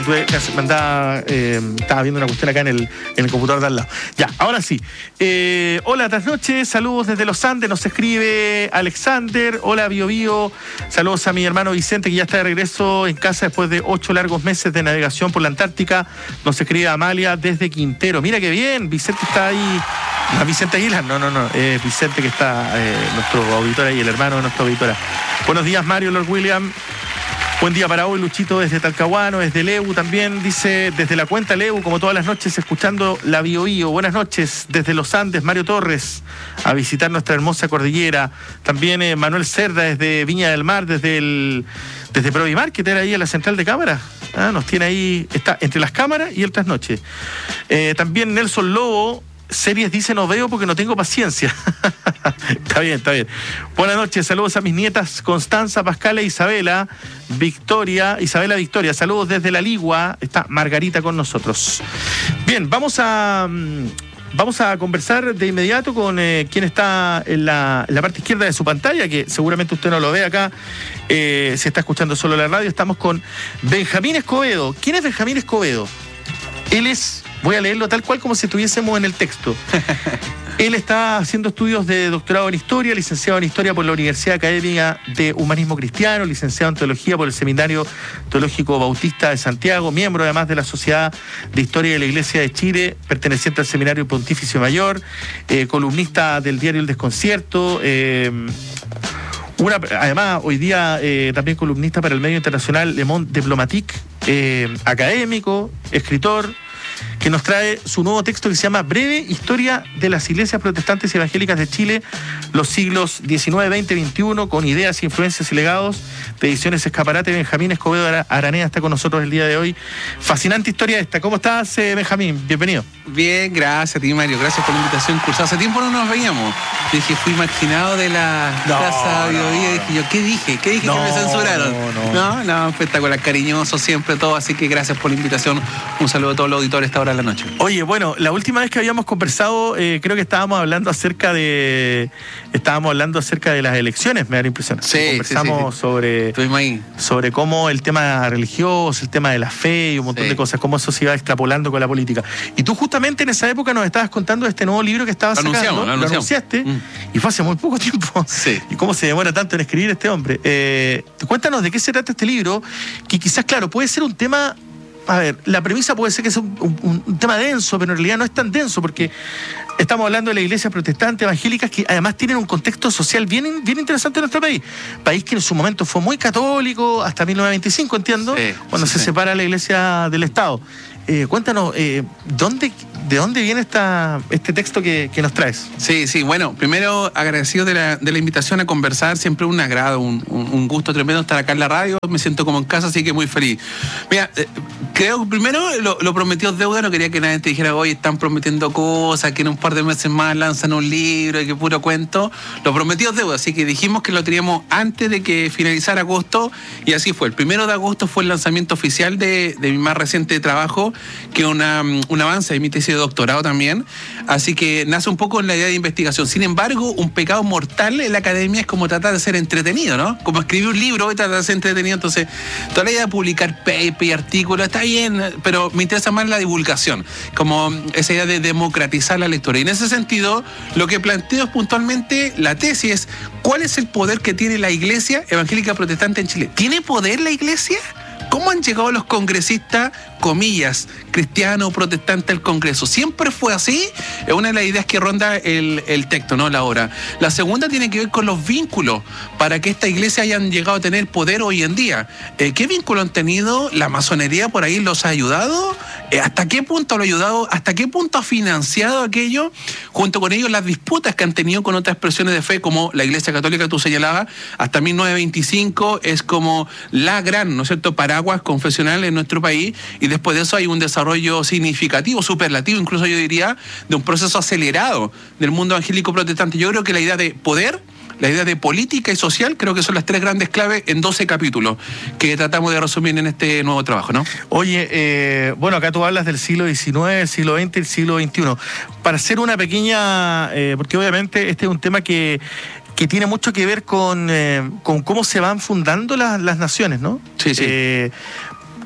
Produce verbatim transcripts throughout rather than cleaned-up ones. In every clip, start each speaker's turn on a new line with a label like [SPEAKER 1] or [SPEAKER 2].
[SPEAKER 1] Me andaba, eh, estaba viendo una cuestión acá en el, en el computador de al lado. Ya, ahora sí. Eh, hola, buenas noches, saludos desde los Andes, nos escribe Alexander. Hola, Bio Bio. Saludos a mi hermano Vicente, que ya está de regreso en casa después de ocho largos meses de navegación por la Antártica. Nos escribe Amalia desde Quintero. Mira qué bien, Vicente está ahí. ¿No, Vicente Aguilar? No, no, no. Es Vicente que está, eh, nuestro auditor ahí, el hermano de nuestra auditora. Buenos días, Mario, Lord William. Buen día para hoy, Luchito, desde Talcahuano, desde Leu también, dice, desde la cuenta Leu, como todas las noches, escuchando la Bio Bio. Buenas noches, desde los Andes, Mario Torres, a visitar nuestra hermosa cordillera. También eh, Manuel Cerda, desde Viña del Mar, desde el desde Provimar, que era ahí en la central de cámaras. Ah, nos tiene ahí, está entre las cámaras y el trasnoche. Eh, también Nelson Lobo. Series dice no veo porque no tengo paciencia. Está bien, está bien. Buenas noches, saludos a mis nietas Constanza, Pascala e Isabela. Victoria, Isabela Victoria, saludos desde La Ligua. Está Margarita con nosotros. Bien, vamos a vamos a conversar de inmediato con eh, quien está en la, en la parte izquierda de su pantalla, que seguramente usted no lo ve acá, eh, se está escuchando solo la radio. Estamos con Benjamín Escobedo. ¿Quién es Benjamín Escobedo? Él es... Voy a leerlo tal cual como si estuviésemos en el texto. Él está haciendo estudios de doctorado en Historia, licenciado en Historia por la Universidad Académica de Humanismo Cristiano, licenciado en Teología por el Seminario Teológico Bautista de Santiago, miembro además de la Sociedad de Historia de la Iglesia de Chile, perteneciente al Seminario Pontificio Mayor, eh, columnista del diario El Desconcierto, eh, una, además hoy día eh, también columnista para el medio internacional Le Monde Diplomatique, eh, académico, escritor, que nos trae su nuevo texto que se llama Breve Historia de las Iglesias Protestantes y Evangélicas de Chile, los siglos diecinueve, veinte, veintiuno, con ideas, influencias y legados, de Ediciones Escaparate. Benjamín Escobedo Aranea está con nosotros el día de hoy. Fascinante historia esta. ¿Cómo estás, eh, Benjamín? Bienvenido.
[SPEAKER 2] Bien, gracias a ti, Mario. Gracias por la invitación. Cursado hace tiempo no nos veíamos. Dije, fui marginado de la no, Casa Bio Bio. No. Dije yo, ¿qué dije? ¿Qué dije no, que me censuraron? No, no, no, no, espectacular, cariñoso siempre todo. Así que gracias por la invitación. Un saludo a todos los auditores a esta hora de la noche.
[SPEAKER 1] Oye, bueno, la última vez que habíamos conversado, eh, creo que estábamos hablando acerca de estábamos hablando acerca de las elecciones, me da la impresión.
[SPEAKER 2] Sí,
[SPEAKER 1] conversamos
[SPEAKER 2] sí, sí, sí.
[SPEAKER 1] sobre
[SPEAKER 2] Estuvimos ahí.
[SPEAKER 1] sobre cómo el tema religioso, el tema de la fe y un montón sí. de cosas, cómo eso se iba extrapolando con la política. Y tú justamente en esa época nos estabas contando de este nuevo libro que estabas
[SPEAKER 2] lo
[SPEAKER 1] sacando,
[SPEAKER 2] lo,
[SPEAKER 1] lo anunciaste, mm. y fue hace muy poco tiempo.
[SPEAKER 2] Sí.
[SPEAKER 1] Y cómo se demora tanto en escribir este hombre. Eh, cuéntanos de qué se trata este libro, que quizás, claro, puede ser un tema... A ver, la premisa puede ser que es un, un, un tema denso, pero en realidad no es tan denso, porque estamos hablando de las iglesias protestantes, evangélicas, que además tienen un contexto social bien, bien interesante en nuestro país. País que en su momento fue muy católico, hasta mil novecientos veinticinco, entiendo, sí, cuando sí, se sí. separa la iglesia del Estado. Eh, cuéntanos, eh, ¿dónde, ¿de dónde viene esta, este texto que, que nos traes?
[SPEAKER 2] Sí, sí, bueno, primero agradecido de la, de la invitación a conversar, siempre un agrado, un, un, un gusto tremendo estar acá en la radio, me siento como en casa, así que muy feliz. Mira, eh, creo que primero lo, lo prometió deuda, no quería que nadie te dijera, hoy están prometiendo cosas, que en un par de meses más lanzan un libro y que puro cuento. Lo prometió deuda, así que dijimos que lo teníamos antes de que finalizara agosto, y así fue. El primero de agosto fue el lanzamiento oficial de, de mi más reciente trabajo, que es una, un avance de mi tesis de doctorado también, así que nace un poco en la idea de investigación. Sin embargo, un pecado mortal en la academia es como tratar de ser entretenido, ¿no? Como escribir un libro y tratar de ser entretenido. Entonces, toda la idea de publicar paper y artículos está bien, pero me interesa más la divulgación, como esa idea de democratizar la lectura. Y en ese sentido, lo que planteo es puntualmente la tesis es, ¿cuál es el poder que tiene la Iglesia Evangélica Protestante en Chile? ¿Tiene poder la Iglesia? ¿Cómo han llegado los congresistas, comillas, cristianos o protestantes al Congreso? ¿Siempre fue así? Es una de las ideas que ronda el, el texto, ¿no? La obra. La segunda tiene que ver con los vínculos para que esta iglesia hayan llegado a tener poder hoy en día. Eh, ¿Qué vínculo han tenido? ¿La masonería por ahí los ha ayudado? Eh, ¿Hasta qué punto lo ha ayudado? ¿Hasta qué punto ha financiado aquello? Junto con ellos las disputas que han tenido con otras expresiones de fe, como la Iglesia Católica que tú señalabas, hasta mil novecientos veinticinco es como la gran, ¿no es cierto?, paraguas confesional en nuestro país, y después de eso hay un desarrollo significativo, superlativo, incluso yo diría, de un proceso acelerado del mundo evangélico protestante. Yo creo que la idea de poder, la idea de política y social, creo que son las tres grandes claves en doce capítulos que tratamos de resumir en este nuevo trabajo, ¿no?
[SPEAKER 1] Oye, eh, bueno, acá tú hablas del siglo diecinueve, el siglo veinte y el siglo veintiuno. Para hacer una pequeña, eh, porque obviamente este es un tema que que tiene mucho que ver con, eh, con cómo se van fundando las, las naciones, ¿no?
[SPEAKER 2] Sí, sí.
[SPEAKER 1] Eh,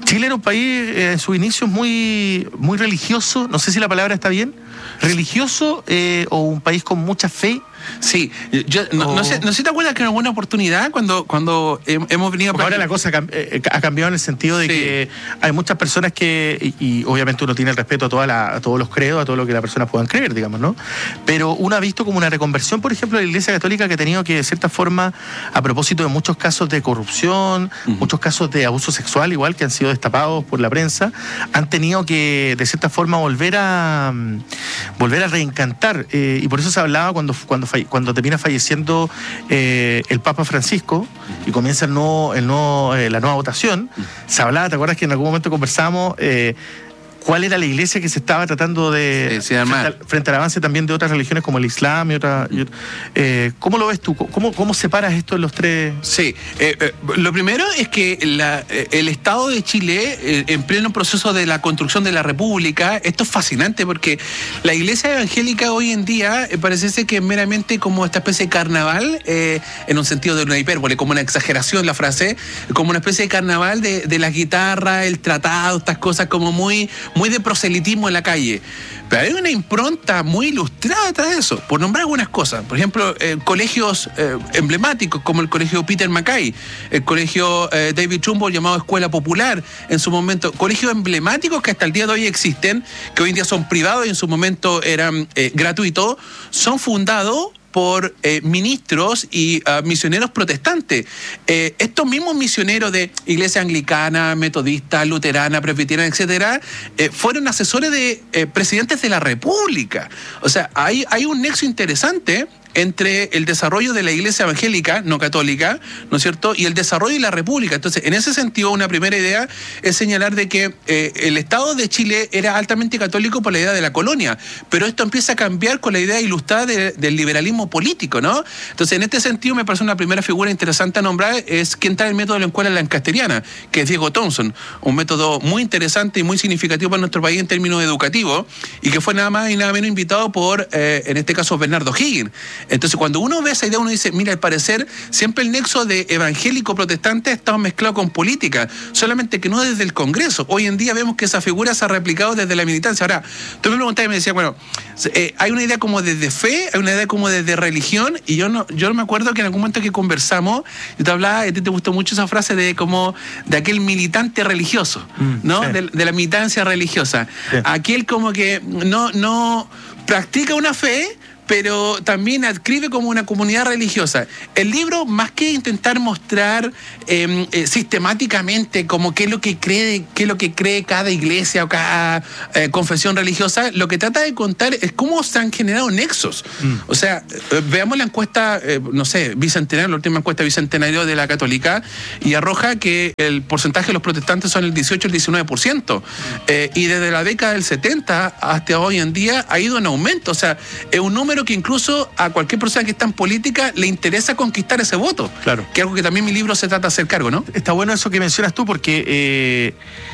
[SPEAKER 1] Chile era un país eh, en sus inicios muy, muy religioso, no sé si la palabra está bien, religioso eh, o un país con mucha fe.
[SPEAKER 2] Sí, yo no,
[SPEAKER 1] oh.
[SPEAKER 2] no, sé, no sé si te acuerdas que en alguna oportunidad cuando, cuando hemos venido...
[SPEAKER 1] Porque ahora la cosa ha cambiado en el sentido de sí. que hay muchas personas que, y, y obviamente uno tiene el respeto a, toda la, a todos los credos, a todo lo que las personas puedan creer, digamos, ¿no? Pero uno ha visto como una reconversión, por ejemplo, de la Iglesia Católica que ha tenido que, de cierta forma, a propósito de muchos casos de corrupción, uh-huh. muchos casos de abuso sexual, igual que han sido destapados por la prensa, han tenido que, de cierta forma, volver a volver a reencantar. Eh, y por eso se hablaba cuando, cuando cuando termina falleciendo eh, el Papa Francisco y comienza el nuevo, el nuevo, eh, la nueva votación, se hablaba, ¿te acuerdas que en algún momento conversamos eh, cuál era la iglesia que se estaba tratando de...
[SPEAKER 2] Sí, sí,
[SPEAKER 1] frente, al, frente al avance también de otras religiones como el Islam y otra... Y, eh, ¿Cómo lo ves tú? ¿Cómo, cómo separas esto en los tres...?
[SPEAKER 2] Sí, eh, eh, lo primero es que la, eh, el Estado de Chile, eh, en pleno proceso de la construcción de la República, esto es fascinante porque la iglesia evangélica hoy en día eh, parece ser que es meramente como esta especie de carnaval, eh, en un sentido de una hipérbole, como una exageración la frase, como una especie de carnaval de, de la guitarra, el tratado, estas cosas como muy... muy de proselitismo en la calle. Pero hay una impronta muy ilustrada tras eso, por nombrar algunas cosas. Por ejemplo, eh, colegios eh, emblemáticos como el colegio Peter Mackay, el colegio eh, David Trumbull llamado Escuela Popular, en su momento, colegios emblemáticos que hasta el día de hoy existen, que hoy en día son privados y en su momento eran eh, gratuitos, son fundados por eh, ministros y uh, misioneros protestantes. Eh, estos mismos misioneros de iglesia anglicana, metodista, luterana, presbiteriana, etcétera, eh, fueron asesores de eh, presidentes de la República. O sea, hay, hay un nexo interesante entre el desarrollo de la iglesia evangélica, no católica, ¿no es cierto?, y el desarrollo de la República. Entonces, en ese sentido, una primera idea es señalar de que eh, el Estado de Chile era altamente católico por la idea de la colonia, pero esto empieza a cambiar con la idea ilustrada de, del liberalismo político, ¿no? Entonces, en este sentido, me parece una primera figura interesante a nombrar es quien trae el método de la escuela lancasteriana, que es Diego Thompson, un método muy interesante y muy significativo para nuestro país en términos educativos, y que fue nada más y nada menos invitado por, eh, en este caso, Bernardo Higgins. Entonces, cuando uno ve esa idea, uno dice, mira, al parecer, siempre el nexo de evangélico-protestante ha estado mezclado con política, solamente que no desde el Congreso. Hoy en día vemos que esa figura se ha replicado desde la militancia. Ahora, tú me preguntabas y me decías, bueno, eh, hay una idea como desde fe, hay una idea como desde religión, y yo no yo me acuerdo que en algún momento que conversamos, yo te hablaba, y a ti te gustó mucho esa frase de como de aquel militante religioso, mm, ¿no? Sí. De, de la militancia religiosa. Sí. Aquel como que no, no practica una fe, pero también adscribe como una comunidad religiosa. El libro, más que intentar mostrar eh, eh, sistemáticamente como qué es lo que cree, qué es lo que cree cada iglesia o cada eh, confesión religiosa, lo que trata de contar es cómo se han generado nexos. Mm. O sea, eh, veamos la encuesta, eh, no sé, bicentenario, la última encuesta bicentenario de la Católica, y arroja que el porcentaje de los protestantes son el dieciocho, el diecinueve por ciento. Mm. Eh, y desde la década del setenta hasta hoy en día ha ido en aumento. O sea, es un número que incluso a cualquier persona que está en política le interesa conquistar ese voto. Claro. Que es algo que también mi libro se trata de hacer cargo, ¿no?
[SPEAKER 1] Está bueno eso que mencionas tú porque, eh,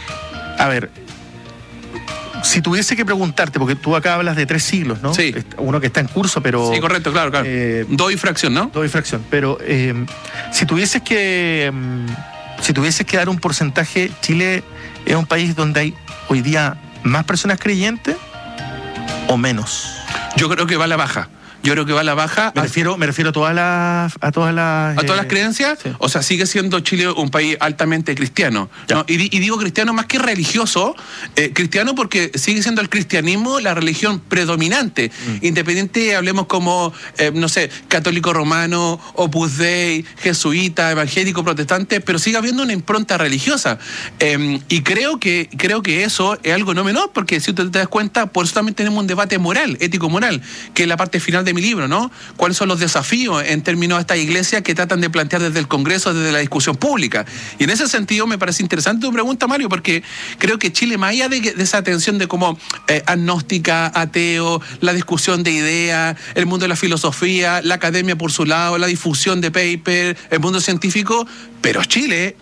[SPEAKER 1] a ver, si tuviese que preguntarte, porque tú acá hablas de tres siglos, ¿no?
[SPEAKER 2] Sí.
[SPEAKER 1] Uno que está en curso, pero...
[SPEAKER 2] Sí, correcto, claro, claro. Eh, Doy fracción, ¿no?
[SPEAKER 1] Doy fracción. Pero eh, si tuvieses que... Si tuvieses que dar un porcentaje, Chile es un país donde hay hoy día más personas creyentes o menos.
[SPEAKER 2] Yo creo que va a la baja. Yo creo que va a la baja.
[SPEAKER 1] Me refiero, me refiero a todas las... A todas las,
[SPEAKER 2] ¿A todas las creencias? Sí. O sea, sigue siendo Chile un país altamente cristiano, ¿no? Y, y digo cristiano más que religioso, eh, cristiano porque sigue siendo el cristianismo la religión predominante. Mm. Independiente, hablemos como, eh, no sé, católico romano, Opus Dei, jesuita, evangélico, protestante, pero sigue habiendo una impronta religiosa. Eh, y creo que, creo que eso es algo no menor, porque si tú te das cuenta, por eso también tenemos un debate moral, ético-moral, que es la parte final de mi libro, ¿no? ¿Cuáles son los desafíos en términos de esta iglesia que tratan de plantear desde el Congreso, desde la discusión pública? Y en ese sentido me parece interesante tu pregunta, Mario, porque creo que Chile, más allá de, de esa tensión de como eh, agnóstica, ateo, la discusión de ideas, el mundo de la filosofía, la academia por su lado, la difusión de paper, el mundo científico, pero Chile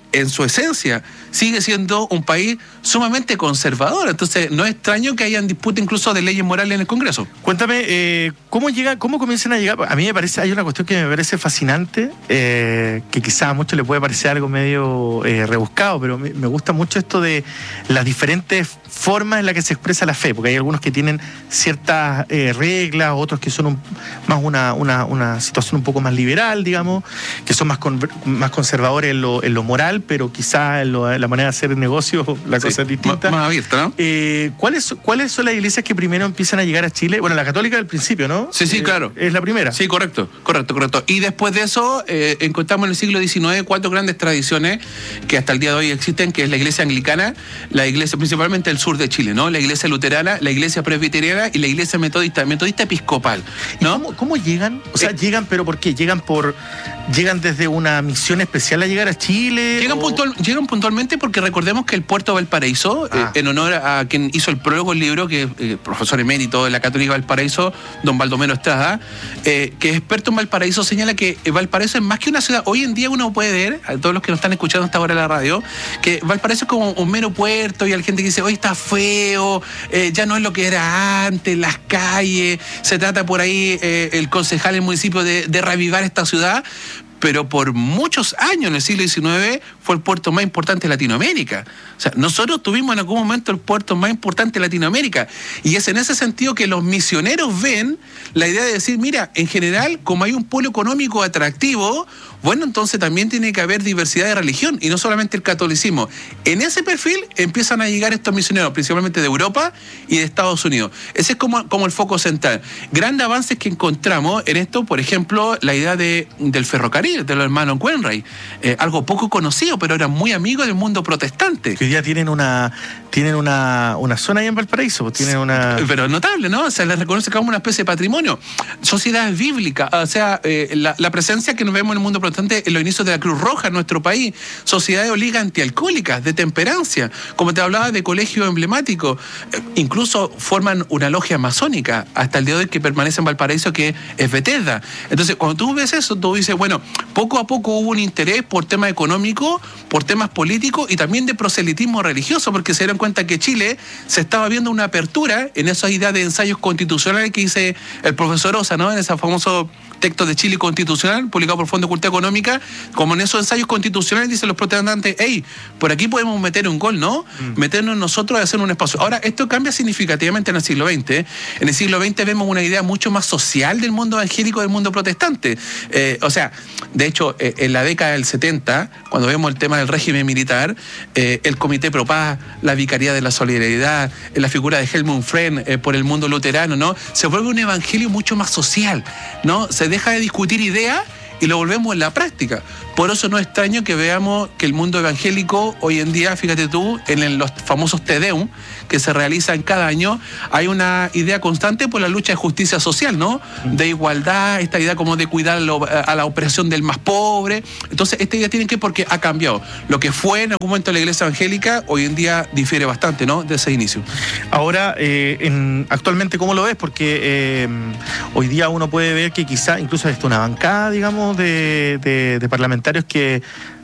[SPEAKER 2] en su esencia, sigue siendo un país sumamente conservador. Entonces, no es extraño que hayan disputa incluso de leyes morales en el Congreso.
[SPEAKER 1] Cuéntame, eh, ¿cómo llega, cómo comienzan a llegar? A mí me parece, hay una cuestión que me parece fascinante, eh, que quizás a muchos le puede parecer algo medio eh, rebuscado, pero me, me gusta mucho esto de las diferentes formas en las que se expresa la fe, porque hay algunos que tienen ciertas eh, reglas, otros que son un, más una, una, una situación un poco más liberal, digamos, que son más, con, más conservadores en lo, en lo moral, pero quizás en, lo, en la manera de hacer negocio la
[SPEAKER 2] Sí,
[SPEAKER 1] cosa es distinta.
[SPEAKER 2] Más, más abierta, ¿no?
[SPEAKER 1] Eh, ¿cuáles, ¿Cuáles son las iglesias que primero empiezan a llegar a Chile? Bueno, la católica del principio, ¿no?
[SPEAKER 2] Sí, sí,
[SPEAKER 1] Eh,
[SPEAKER 2] claro.
[SPEAKER 1] Es la primera.
[SPEAKER 2] Sí, correcto, correcto, correcto. Y después de eso, eh, encontramos en el siglo diecinueve cuatro grandes tradiciones que hasta el día de hoy existen, que es la iglesia anglicana, la iglesia principalmente del sur de Chile, ¿no? La iglesia luterana, la iglesia presbiteriana y la iglesia metodista, metodista episcopal, ¿no?
[SPEAKER 1] ¿Cómo, ¿Cómo llegan? O sea,
[SPEAKER 2] Eh,
[SPEAKER 1] llegan, pero ¿por qué? ¿Llegan por llegan desde una misión especial a llegar a Chile?
[SPEAKER 2] Llegan,
[SPEAKER 1] o...
[SPEAKER 2] puntual, llegan puntualmente porque recordemos que el puerto de Valparaíso,
[SPEAKER 1] Ah.
[SPEAKER 2] eh, en honor a quien hizo el prólogo del libro, que es eh, profesor emérito de la Católica Valparaíso, don Baldomero Estrada, eh, que es experto en Valparaíso, señala que eh, Valparaíso es más que una ciudad. Hoy en día uno puede ver, a todos los que nos están escuchando hasta ahora en la radio, que Valparaíso es como un mero puerto y hay gente que dice, hoy está feo, eh, ya no es lo que era antes, las calles, se trata por ahí eh, el concejal del municipio de, de reavivar esta ciudad. Pero por muchos años en el siglo diecinueve fue el puerto más importante de Latinoamérica. O sea, nosotros tuvimos en algún momento el puerto más importante de Latinoamérica. Y es en ese sentido que los misioneros ven la idea de decir, mira, en general, como hay un polo económico atractivo, bueno, entonces también tiene que haber diversidad de religión y no solamente el catolicismo. En ese perfil empiezan a llegar estos misioneros, principalmente de Europa y de Estados Unidos. Ese es como, como el foco central. Grandes avances que encontramos en esto, por ejemplo, la idea de, del ferrocarril, de los hermanos Wainwright. Eh, algo poco conocido, pero eran muy amigos del mundo protestante.
[SPEAKER 1] Que hoy día tienen una tienen una, una zona ahí en Valparaíso, tienen una...
[SPEAKER 2] Pero notable, ¿no? O sea, les reconoce como una especie de patrimonio. Sociedades bíblicas, o sea, eh, la, la presencia que nos vemos en el mundo protestante en los inicios de la Cruz Roja en nuestro país, sociedades o ligas antialcohólicas, de temperancia, como te hablaba de colegios emblemáticos, eh, incluso forman una logia masónica hasta el día de hoy que permanece en Valparaíso, que es Bethesda. Entonces, cuando tú ves eso, tú dices, bueno, poco a poco hubo un interés por temas económicos, por temas políticos y también de proselitismo religioso, porque se dieron cuenta que Chile se estaba viendo una apertura en esa idea de ensayos constitucionales que dice el profesor Osa, ¿no? En ese famoso texto de Chile constitucional, publicado por Fondo de Cultura Económica, como en esos ensayos constitucionales dicen los protestantes, hey, por aquí podemos meter un gol, ¿no? Mm. Meternos nosotros a hacer un espacio. Ahora, esto cambia significativamente en el siglo veinte. En el siglo veinte vemos una idea mucho más social del mundo evangélico, del mundo protestante. Eh, o sea, de hecho, eh, en la década del setenta, cuando vemos el tema del régimen militar, eh, el Comité Pro Paz, la Vicaría de la Solidaridad, eh, la figura de Helmut Fren eh, por el mundo luterano, ¿no? Se vuelve un evangelio mucho más social, ¿no? Se deja de discutir ideas y lo volvemos en la práctica. Por eso no es extraño que veamos que el mundo evangélico hoy en día, fíjate tú, en los famosos Te Deum que se realizan cada año, hay una idea constante por la lucha de justicia social, ¿no? De igualdad, esta idea como de cuidar lo, a la opresión del más pobre. Entonces, esta idea tiene que, porque ha cambiado. Lo que fue en algún momento la iglesia evangélica, hoy en día difiere bastante, ¿no? De ese inicio.
[SPEAKER 1] Ahora, eh, en, actualmente, ¿cómo lo ves? Porque eh, hoy día uno puede ver que quizá incluso está una bancada, digamos, de, de, de parlamentarios que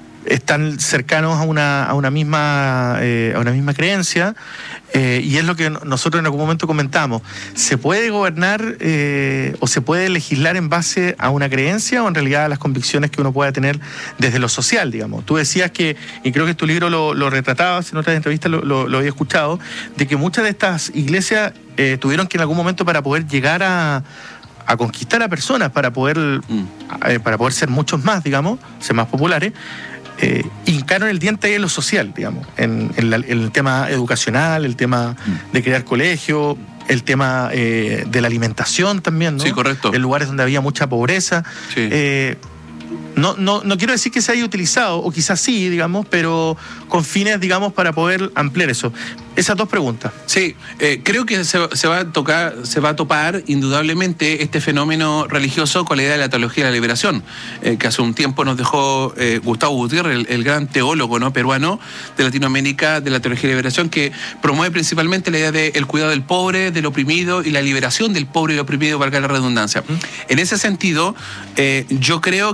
[SPEAKER 1] están cercanos a una, a una misma eh, a una misma creencia, eh, y es lo que nosotros en algún momento comentamos. ¿Se puede gobernar eh, o se puede legislar en base a una creencia o en realidad a las convicciones que uno pueda tener desde lo social, digamos? Tú decías que, y creo que tu libro lo, lo retratabas, en otras entrevistas lo, lo, lo había escuchado, de que muchas de estas iglesias eh, tuvieron que en algún momento, para poder llegar a a conquistar a personas, para poder mm. eh, para poder ser muchos más, digamos, ser más populares, eh, hincaron el diente ahí en lo social, digamos, en, en, la, en el tema educacional, el tema mm. de crear colegios, el tema eh, de la alimentación también, ¿no?
[SPEAKER 2] Sí, correcto.
[SPEAKER 1] En lugares donde había mucha pobreza. Sí. Eh, no, no, no quiero decir que se haya utilizado, o quizás sí, digamos, pero con fines, digamos, para poder ampliar eso. Esas dos preguntas.
[SPEAKER 2] Sí, eh, creo que se, se va a tocar, se va a topar indudablemente este fenómeno religioso con la idea de la teología de la liberación, eh, que hace un tiempo nos dejó eh, Gustavo Gutiérrez, el, el gran teólogo, ¿no?, peruano de Latinoamérica, de la teología de la liberación, que promueve principalmente la idea del cuidado del pobre, del oprimido y la liberación del pobre y el oprimido, valga la redundancia. ¿Mm? En ese sentido, eh, yo creo que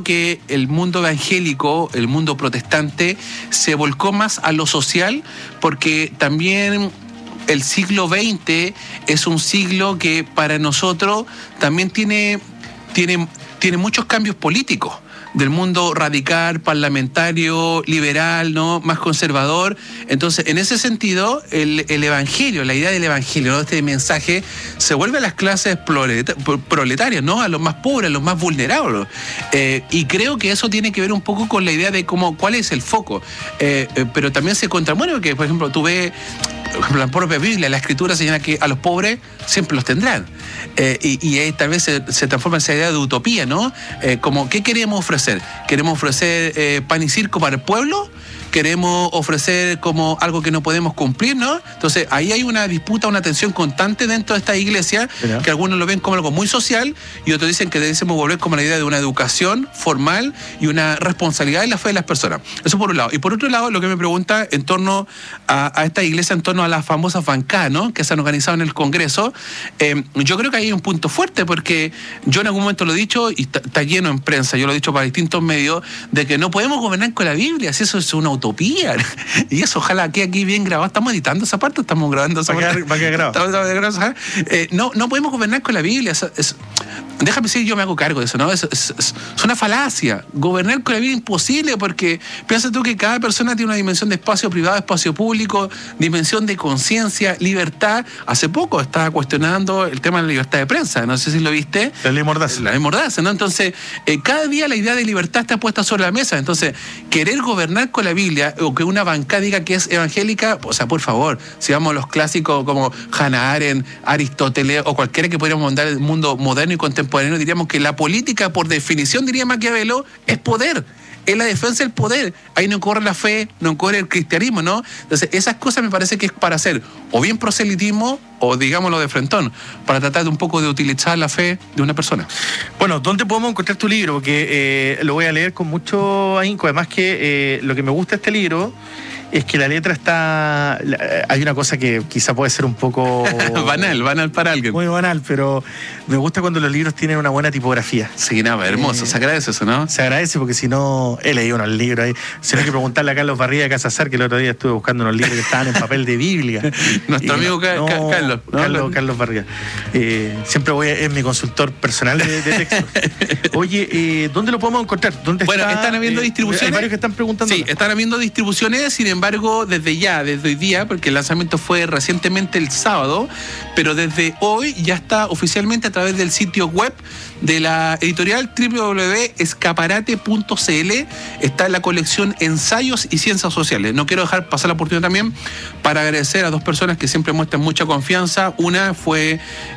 [SPEAKER 2] el mundo evangélico, el mundo protestante, se volcó más a lo social, porque también el siglo veinte es un siglo que para nosotros también tiene, tiene, tiene muchos cambios políticos, del mundo radical, parlamentario, liberal, ¿no? Más conservador. Entonces, en ese sentido, el, el evangelio, la idea del evangelio, ¿no? Este mensaje, se vuelve a las clases proletarias, ¿no? A los más pobres, a los más vulnerables. Eh, y creo que eso tiene que ver un poco con la idea de cómo, cuál es el foco. Eh, eh, pero también se contrapone, porque, por ejemplo, tú ves, por ejemplo, la propia Biblia, la Escritura señala que a los pobres siempre los tendrán. Eh, y, y ahí tal vez se, se transforma en esa idea de utopía, ¿no? Eh, como, ¿qué queremos ofrecer? ¿Queremos ofrecer eh, pan y circo para el pueblo? ¿Queremos ofrecer como algo que no podemos cumplir, no? Entonces, ahí hay una disputa, una tensión constante dentro de esta iglesia, Mira. que algunos lo ven como algo muy social y otros dicen que debemos volver como la idea de una educación formal y una responsabilidad en la fe de las personas. Eso por un lado. Y por otro lado, lo que me pregunta en torno a, a esta iglesia, en torno a las famosas bancadas, ¿no? Que se han organizado en el Congreso, eh, yo creo que ahí hay un punto fuerte, porque yo en algún momento lo he dicho, y está lleno en prensa, yo lo he dicho para distintos medios, de que no podemos gobernar con la Biblia, si eso es una utopía. Y eso ojalá quede aquí bien grabado. ¿Estamos editando esa parte? ¿Estamos grabando esa
[SPEAKER 1] va
[SPEAKER 2] parte?
[SPEAKER 1] Va a quedar grabado.
[SPEAKER 2] Eh, no, no podemos gobernar con la Biblia. Es, es, déjame decir, yo me hago cargo de eso, ¿no? Es, es, es una falacia. Gobernar con la Biblia es imposible, porque piensa tú que cada persona tiene una dimensión de espacio privado, espacio público, dimensión de conciencia, libertad. Hace poco estaba cuestionando el tema de la libertad de prensa. No sé si lo viste.
[SPEAKER 1] La ley Mordaza.
[SPEAKER 2] La ley Mordaza, ¿no? Entonces, eh, cada día la idea de libertad está puesta sobre la mesa. Entonces, querer gobernar con la Biblia, o que una bancada diga que es evangélica, o sea, por favor, si vamos a los clásicos como Hannah Arendt, Aristóteles o cualquiera que pudiéramos mandar el mundo moderno y contemporáneo, diríamos que la política, por definición, diría Maquiavelo, es poder. Es la defensa del poder. Ahí no corre la fe, no corre el cristianismo, ¿no? Entonces, esas cosas me parece que es para hacer o bien proselitismo o, digámoslo, de frentón, para tratar de un poco de utilizar la fe de una persona.
[SPEAKER 1] Bueno, ¿dónde podemos encontrar tu libro? Porque eh, lo voy a leer con mucho ahínco. Además que eh, lo que me gusta de este libro es que la letra está... Hay una cosa que quizá puede ser un poco...
[SPEAKER 2] banal, banal para alguien.
[SPEAKER 1] Muy banal, pero me gusta cuando los libros tienen una buena tipografía.
[SPEAKER 2] Sí, nada, hermoso. Eh, se agradece eso, ¿no?
[SPEAKER 1] Se agradece, porque si no... He leído unos libros ahí. Si no, hay que preguntarle a Carlos Barría de Casazar, que el otro día estuve buscando unos libros que estaban en papel de Biblia.
[SPEAKER 2] Nuestro amigo
[SPEAKER 1] no,
[SPEAKER 2] Ca
[SPEAKER 1] no,
[SPEAKER 2] Carlos, ¿no?
[SPEAKER 1] Carlos. Carlos Barría. Eh, siempre voy a, es mi consultor personal de, de texto. Oye, eh, ¿dónde lo podemos encontrar? ¿Dónde
[SPEAKER 2] bueno,
[SPEAKER 1] está,
[SPEAKER 2] están habiendo
[SPEAKER 1] eh,
[SPEAKER 2] distribuciones.
[SPEAKER 1] Hay varios que están preguntando.
[SPEAKER 2] Sí, están habiendo distribuciones, sin embargo, desde ya, desde hoy día, porque el lanzamiento fue recientemente el sábado, pero desde hoy ya está oficialmente a través del sitio web de la editorial doble u doble u doble u punto escaparate punto c l. Está en la colección Ensayos y Ciencias Sociales. No quiero dejar pasar la oportunidad también para agradecer a dos personas que siempre muestran mucha confianza. Una fue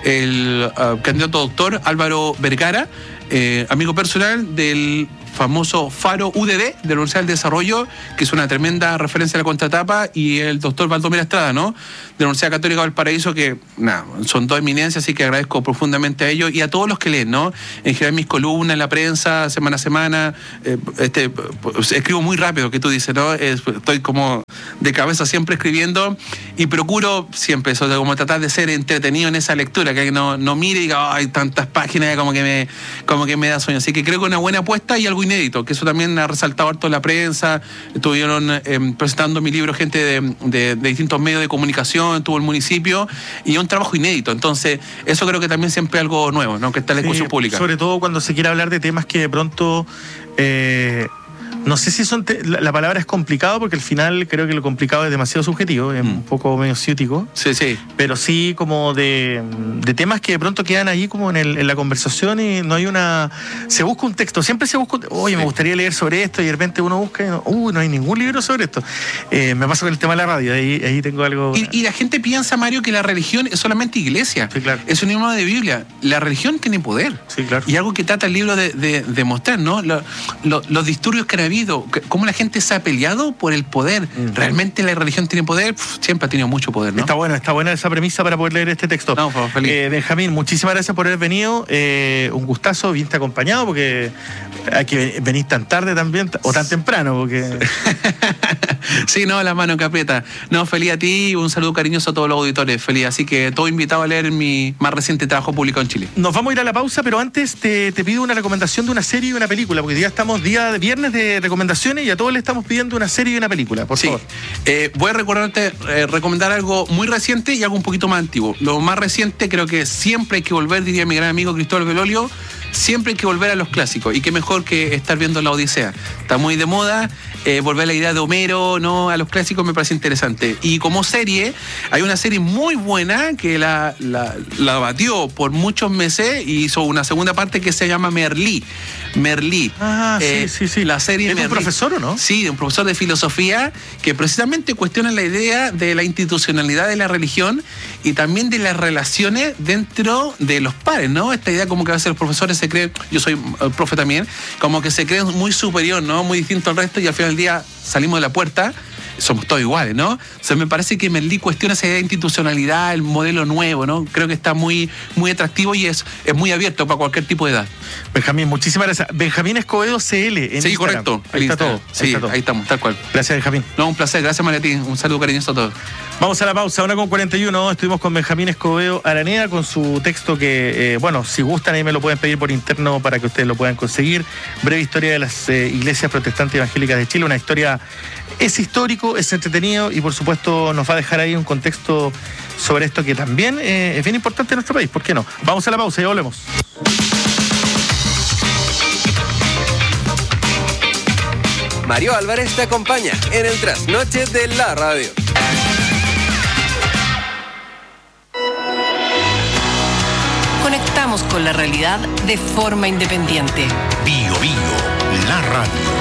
[SPEAKER 2] el uh, candidato doctor Álvaro Vergara, eh, amigo personal del famoso Faro U D D, de la Universidad del Desarrollo, que es una tremenda referencia a la contratapa, y el doctor Valdomiro Estrada, ¿no?, de la Universidad Católica del Paraíso, que nada, son dos eminencias, así que agradezco profundamente a ellos y a todos los que leen, ¿no? En general, mis columnas en la prensa, semana a semana, eh, este, pues, escribo muy rápido, que tú dices, ¿no? Estoy como de cabeza siempre escribiendo y procuro siempre eso, de como tratar de ser entretenido en esa lectura, que no, no mire y diga, oh, hay tantas páginas, como que me, como que me da sueño. Así que creo que una buena apuesta y algo inédito, que eso también ha resaltado harto en la prensa. Estuvieron eh, presentando mi libro gente de, de, de distintos medios de comunicación, tuvo el municipio, y es un trabajo inédito. Entonces, eso creo que también siempre es algo nuevo, ¿no?, que está en la discusión
[SPEAKER 1] sí, pública. Sobre todo cuando se quiere hablar de temas que de pronto... Eh, no sé si son... Te, la, la palabra es complicado, porque al final creo que lo complicado es demasiado subjetivo, es mm. un poco medio ciútico.
[SPEAKER 2] Sí, sí.
[SPEAKER 1] Pero sí como de, de temas que de pronto quedan ahí como en, el, en la conversación, y no hay una... Se busca un texto, siempre se busca... Oye, sí. me gustaría leer sobre esto, y de repente uno busca y no, uh, no hay ningún libro sobre esto. Eh, me pasa con el tema de la radio, ahí, ahí tengo algo...
[SPEAKER 2] Y, y la gente piensa, Mario, que la religión es solamente iglesia.
[SPEAKER 1] Sí, claro.
[SPEAKER 2] Es un libro de Biblia. La religión tiene poder.
[SPEAKER 1] Sí, claro.
[SPEAKER 2] Y algo que trata el libro de, de, de mostrar, ¿no? Lo, lo, los disturbios que han habido habido, cómo la gente se ha peleado por el poder. Mm. ¿Realmente la religión tiene poder? Pff, siempre ha tenido mucho poder, ¿no?
[SPEAKER 1] Está bueno, está buena esa premisa para poder leer este texto.
[SPEAKER 2] No, pues, feliz.
[SPEAKER 1] Eh, Benjamín, muchísimas gracias por haber venido. Eh, un gustazo, viniste acompañado, porque hay que venir tan tarde también, o tan temprano, porque...
[SPEAKER 2] Sí, no, la mano que aprieta. No, feliz a ti y un saludo cariñoso a todos los auditores, feliz. Así que todo invitado a leer mi más reciente trabajo publicado en Chile.
[SPEAKER 1] Nos vamos a ir a la pausa, pero antes te, te pido una recomendación de una serie y una película, porque ya estamos día de viernes de recomendaciones y a todos le estamos pidiendo una serie y una película, por
[SPEAKER 2] sí.
[SPEAKER 1] favor.
[SPEAKER 2] Eh, voy a recordarte, eh, recomendar algo muy reciente y algo un poquito más antiguo. Lo más reciente, creo que siempre hay que volver, diría mi gran amigo Cristóbal Belolio, siempre hay que volver a los clásicos. Y qué mejor que estar viendo La Odisea. Está muy de moda, eh, volver a la idea de Homero, ¿no? A los clásicos me parece interesante. Y como serie, hay una serie muy buena que la, la, la batió por muchos meses y hizo una segunda parte que se llama Merlí. Merlí.
[SPEAKER 1] Ah, eh, sí, sí, sí.
[SPEAKER 2] La serie
[SPEAKER 1] ¿Es de un profesor o no?
[SPEAKER 2] Sí, de un profesor de filosofía que precisamente cuestiona la idea de la institucionalidad de la religión y también de las relaciones dentro de los pares, ¿no? Esta idea como que a veces los profesores se creen, yo soy profe también, como que se creen muy superior, ¿no? Muy distinto al resto y al final del día salimos de la puerta, somos todos iguales, ¿no? O sea, me parece que Merlí cuestiona esa idea de institucionalidad, el modelo nuevo, ¿no? Creo que está muy, muy atractivo y es, es muy abierto para cualquier tipo de edad.
[SPEAKER 1] Benjamín, muchísimas gracias. Benjamín Escobedo C L en
[SPEAKER 2] Sí,
[SPEAKER 1] Instagram.
[SPEAKER 2] correcto.
[SPEAKER 1] Ahí está todo. Ahí
[SPEAKER 2] Sí,
[SPEAKER 1] está todo.
[SPEAKER 2] Ahí estamos, tal cual.
[SPEAKER 1] Gracias, Benjamín.
[SPEAKER 2] No, un placer. Gracias, Mariatín. Un saludo cariñoso a todos.
[SPEAKER 1] Vamos a la pausa, una con cuarenta y uno. Estuvimos con Benjamín Escobedo Araneda con su texto que, eh, bueno, si gustan ahí me lo pueden pedir por interno para que ustedes lo puedan conseguir. Breve historia de las eh, iglesias protestantes evangélicas de Chile. Una historia, es histórico, es entretenido y por supuesto nos va a dejar ahí un contexto sobre esto que también eh, es bien importante en nuestro país. ¿Por qué no? Vamos a la pausa y volvemos.
[SPEAKER 3] Mario Álvarez te acompaña en el trasnoche de la radio.
[SPEAKER 4] Conectamos con la realidad de forma independiente.
[SPEAKER 5] Bio Bio, la radio.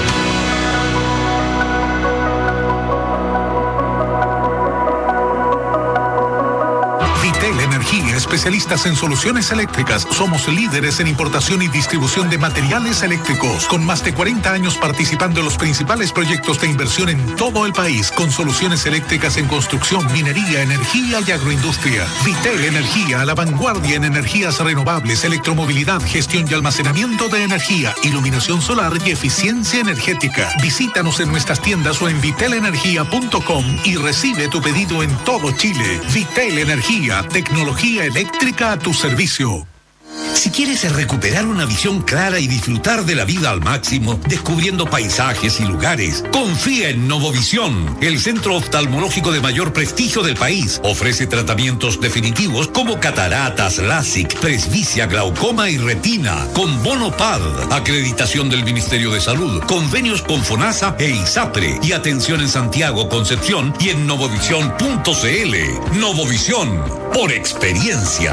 [SPEAKER 5] Vitel Energía, especialistas en soluciones eléctricas. Somos líderes en importación y distribución de materiales eléctricos, con más de cuarenta años participando en los principales proyectos de inversión en todo el país, con soluciones eléctricas en construcción, minería, energía y agroindustria. Vitel Energía, a la vanguardia en energías renovables, electromovilidad, gestión y almacenamiento de energía, iluminación solar y eficiencia energética. Visítanos en nuestras tiendas o en vitel energía punto com y recibe tu pedido en todo Chile. Vitel Energía, tecnología eléctrica a tu servicio.
[SPEAKER 6] Si quieres recuperar una visión clara y disfrutar de la vida al máximo, descubriendo paisajes y lugares, confía en Novovisión, el centro oftalmológico de mayor prestigio del país. Ofrece tratamientos definitivos como cataratas, LASIK, presbicia, glaucoma y retina, con bono P A D, acreditación del Ministerio de Salud, convenios con FONASA e ISAPRE, y atención en Santiago, Concepción y en novovisión punto c l. Novovisión, por experiencia.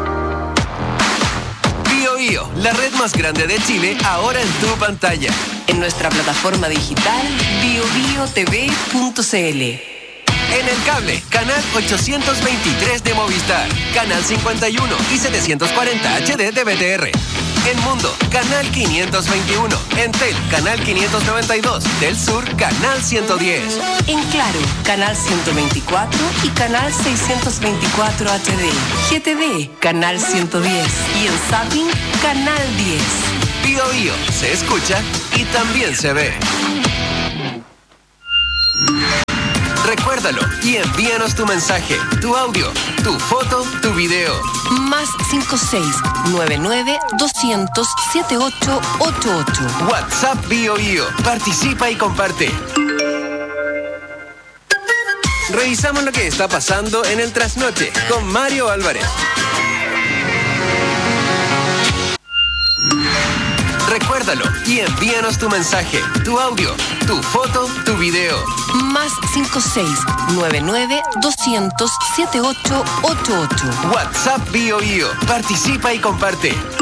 [SPEAKER 3] Bio, la red más grande de Chile, ahora en tu pantalla.
[SPEAKER 4] En nuestra plataforma digital bio bio t v punto c l.
[SPEAKER 3] En el cable, canal ochocientos veintitrés de Movistar, canal cincuenta y uno y setecientos cuarenta H D de B T R. En Mundo, canal quinientos veintiuno. En Tel, canal quinientos noventa y dos. Del Sur, canal ciento diez.
[SPEAKER 4] En Claro, canal ciento veinticuatro y canal seiscientos veinticuatro H D. G T V, canal ciento diez. Y en Zapping, canal diez.
[SPEAKER 3] Bio Bio, se escucha y también se ve. Recuérdalo y envíanos tu mensaje, tu audio, tu foto, tu video.
[SPEAKER 4] Más cinco seis nueve nueve doscientos setenta y ocho ochenta y ocho.
[SPEAKER 3] WhatsApp Bio Bio. Participa y comparte. Revisamos lo que está pasando en el trasnoche con Mario Álvarez. Recuérdalo y envíanos tu mensaje, tu audio, tu foto, tu video.
[SPEAKER 4] Más cinco seis nueve nueve doscientos setenta y ocho ochenta y ocho.
[SPEAKER 3] WhatsApp Bio Bio. Participa y comparte.